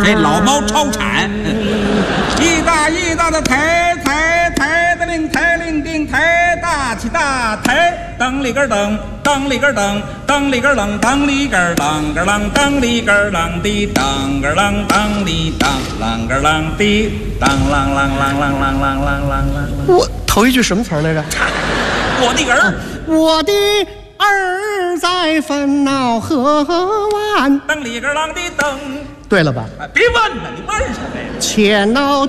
这老猫超产。一大一大的抬的令抬令定抬大起大抬，当里个噔当里个噔当里个噔当里个啷个啷当里个啷滴当个啷当里当啷个啷滴当啷啷啷啷啷啷啷啷。 我头一句什么词来着？ 我的儿， 我的儿在烦恼河湾。 当里个啷的噔。 对了吧？ 别问了，你问什么呀？ 牵脑